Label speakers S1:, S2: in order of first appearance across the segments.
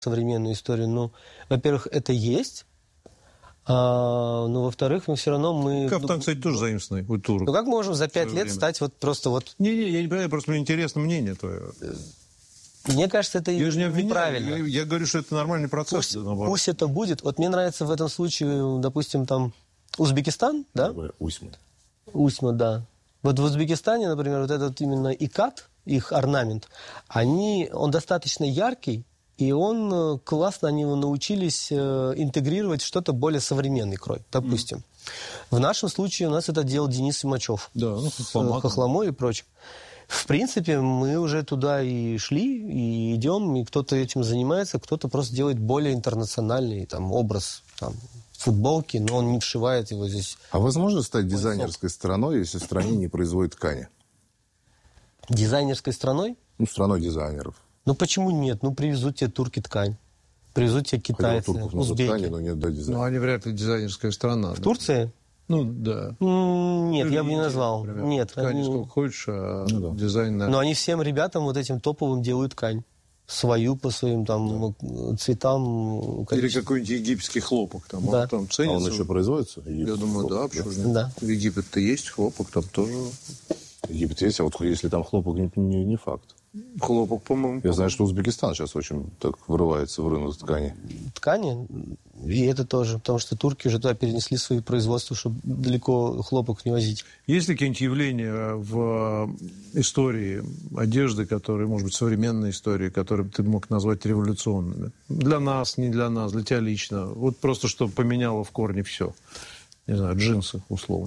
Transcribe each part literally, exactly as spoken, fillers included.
S1: современную историю. Ну, во-первых, это есть. А, но, во-вторых, мы все равно... мы.
S2: Кафтан, кстати, тоже заимствованный у турок.
S1: Ну, как мы можем за пять лет время. стать вот просто вот...
S2: Не-не, я не понимаю, просто мне интересно мнение твое.
S1: Мне кажется, это
S2: я же не обвиняю,
S1: неправильно.
S2: Я, я говорю, что это нормальный процесс.
S1: Пусть, пусть это будет. Вот мне нравится в этом случае, допустим, там Узбекистан, да?
S3: Усьма.
S1: Усьма, да. Вот в Узбекистане, например, вот этот именно икат, их орнамент, они, он достаточно яркий, и он классно, они его научились интегрировать что-то более современный крой, допустим. Mm. В нашем случае у нас это делал Денис Симачев.
S2: Да, ну,
S1: с хохломой и прочим. В принципе, мы уже туда и шли, и идем, и кто-то этим занимается, кто-то просто делает более интернациональный там, образ там, футболки, но он не вшивает его здесь.
S3: А возможно стать дизайнерской страной, если в стране не производят ткани?
S1: Дизайнерской страной?
S3: Ну, страной дизайнеров.
S1: Ну, почему нет? Ну, привезут тебе турки ткань. Привезут тебе китайцы, узбеки.
S3: Ткани, но нет, да, дизайн.
S2: Ну, они вряд ли дизайнерская страна.
S1: В да. Турции?
S2: Ну, да.
S1: Нет,
S2: ну,
S1: я бы не назвал.
S2: Например.
S1: Нет.
S2: Ткани
S1: они...
S2: сколько хочешь, а
S3: ну, да.
S2: дизайн...
S1: Но они всем ребятам вот этим топовым делают ткань. Свою по своим там да. цветам.
S2: Или какой-нибудь египетский хлопок. Там,
S1: да.
S2: он, там ценится.
S3: А он еще производится?
S2: Я думаю, да, почему же нет?
S1: Да.
S2: В Египет-то есть хлопок, там тоже...
S3: Египет есть, а вот если там хлопок, не, не, не факт.
S2: Хлопок, по-моему...
S3: Я знаю, что Узбекистан сейчас очень так вырывается в рынок ткани.
S1: Ткани? И это тоже, потому что турки уже туда перенесли свои производства, чтобы далеко хлопок не возить.
S2: Есть ли какие-нибудь явления в истории одежды, которые, может быть, современной истории, которые ты мог назвать революционными? Для нас, не для нас, для тебя лично. Вот просто, что поменяло в корне все. Не знаю, джинсы, условно.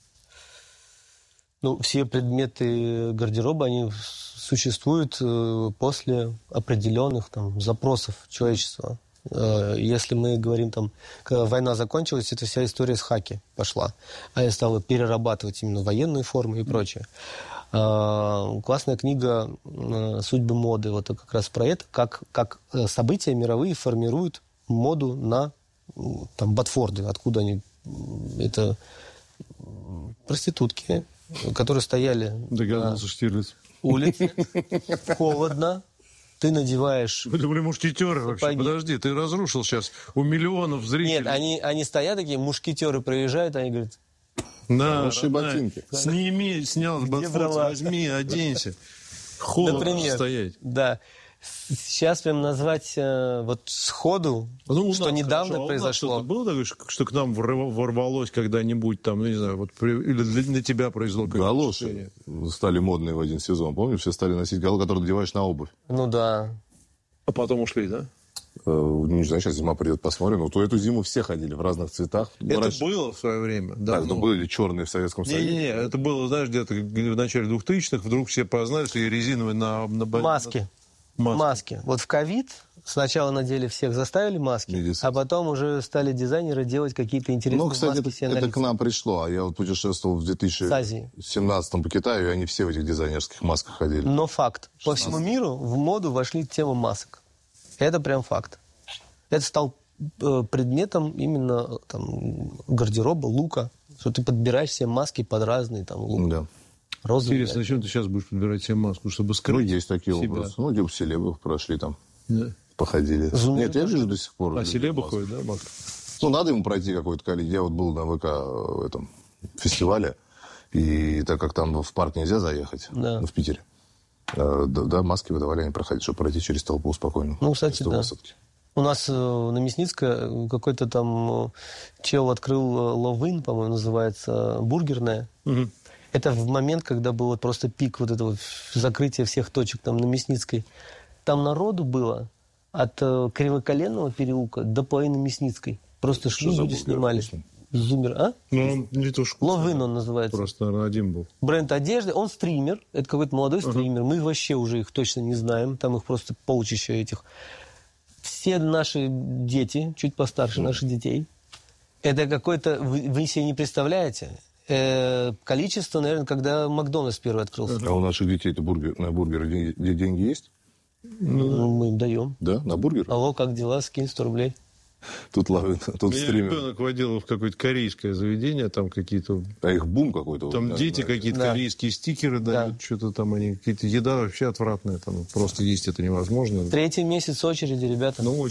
S1: Ну, все предметы гардероба, они существуют после определенных там, запросов человечества. Если мы говорим, там, когда война закончилась, это вся история с хаки пошла. А я стала перерабатывать именно военную форму и прочее. Классная книга «Судьбы моды». Вот как раз про это, как, как события мировые формируют моду на там, ботфорды. Откуда они... Это проститутки, которые стояли
S2: Догадался, Штирлиц.
S1: улице, холодно, ты надеваешь...
S2: Вы думали, мушкетеры вообще?
S1: Сапоги.
S2: Подожди, ты разрушил сейчас у миллионов зрителей.
S1: Нет, они, они стоят такие, мушкетеры проезжают, они говорят...
S2: На,
S3: Большие
S2: на,
S3: ботинки.
S2: Сними, снял ботфорд, возьми, оденься. Холодно
S1: Например,
S2: стоять.
S1: Да. Сейчас прям назвать э, вот сходу,
S2: ну,
S1: что
S2: нас,
S1: недавно
S2: хорошо,
S1: произошло.
S2: А было такое, что к нам ворвалось когда-нибудь, там, ну, не знаю, вот, или для, для тебя произвело какое-то
S3: галоши стали модные в один сезон. Помнишь, все стали носить галоши, которые надеваешь на обувь.
S1: Ну да.
S2: А потом ушли, да?
S3: Э, не знаю, сейчас зима придет, посмотрим. Но то эту зиму все ходили в разных цветах.
S2: Это
S3: Раньше...
S2: было в свое время. Да,
S3: так, ну, ну, были черные в Советском Союзе.
S2: Не-не-не, это было, знаешь, где-то в начале двухтысячных, вдруг все познали, что и резиновые на... на...
S1: Маски. Маски. Маски. Вот в ковид сначала надели всех, заставили маски, Медицинский. А потом уже стали дизайнеры делать какие-то интересные
S3: ну, кстати,
S1: маски себе
S3: это,
S1: на
S3: это
S1: лицо.
S3: к нам пришло. А я вот путешествовал в две тысячи семнадцатом по Китаю, и они все в этих дизайнерских масках ходили.
S1: Но факт. По всему миру в моду вошли тема масок. Это прям факт. Это стал э, предметом именно там, гардероба, лука. Что ты подбираешь себе маски под разные там лук.
S3: Да.
S1: Розовый.
S2: Интересно, зачем ты сейчас будешь подбирать себе маску, чтобы скрыть
S3: Ну, есть такие
S2: себя?
S3: образы. Ну, где селебы прошли там,
S2: да.
S3: походили.
S1: Зумер,
S3: Нет, я
S1: да?
S3: вижу до сих пор.
S2: А селебы ходят, да, маска?
S3: Ну, надо ему пройти какой-то количество. Я вот был на ВК в этом фестивале, и так как там в парк нельзя заехать, да. в Питере, да, да, маски выдавали, они проходили, чтобы пройти через толпу спокойно.
S1: Ну, кстати, да. Высотки. У нас на Мясницкой какой-то там чел открыл Ловин, по-моему, называется, бургерная. Угу. Это в момент, когда был просто пик вот этого закрытия всех точек там на Мясницкой. Там народу было от Кривоколенного переулка до половины Мясницкой. Просто шли, люди снимали. Зумер, а?
S2: Ну, не то, что...
S1: Ловин он называется.
S2: Просто, наверное, один был.
S1: Бренд одежды. Он стример. Это какой-то молодой стример. Uh-huh. Мы вообще уже их точно не знаем. Там их просто полчища этих. Все наши дети, чуть постарше uh-huh. наших детей, это какой-то... Вы, вы себе не представляете... количество, наверное, когда Макдональдс первый открылся.
S3: А у наших детей-то бургер, на бургеры деньги, деньги есть?
S1: Ну, мы им даем.
S3: Да, на бургер?
S1: Алло, как дела? Скинь сто рублей.
S3: Тут ловит, тут
S2: Меня
S3: стример.
S2: ребенок водил в какое-то корейское заведение, там какие-то...
S3: А их бум какой-то.
S2: Там
S3: вот,
S2: дети
S3: да,
S2: какие-то
S1: да.
S2: корейские стикеры дают,
S1: Да.
S2: что-то там они... Какие-то еда вообще отвратная, там просто есть это невозможно.
S1: Третий месяц очереди, ребята.
S2: Ну,